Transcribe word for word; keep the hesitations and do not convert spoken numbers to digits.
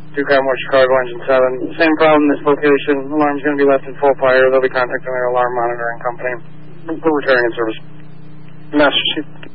Duke Atmore, Chicago, Engine seven. Same problem, this location. Alarm's going to be left in full fire. They'll be contacting their alarm monitoring company. We're returning in service. Master Chief.